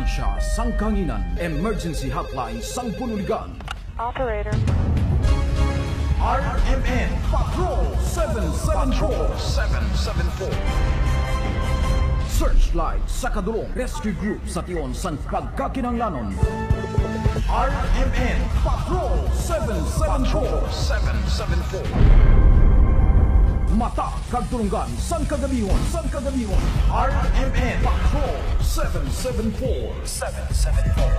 Ambulansya, Sangkanginan, Emergency Hotline, Sangpululigan. Operator. RMN Patrol 774. Searchlight sa kadulong rescue group sa tion sang pagkakinanglanon. RMN Patrol 774. Mata kagtulungan sang kagabihon. RMN Patrol 774.